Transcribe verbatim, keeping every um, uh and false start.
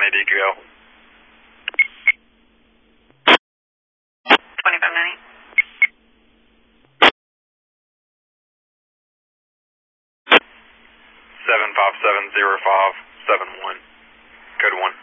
A D Q L. twenty-five ninety. seven five seven zero five seven one. Code one.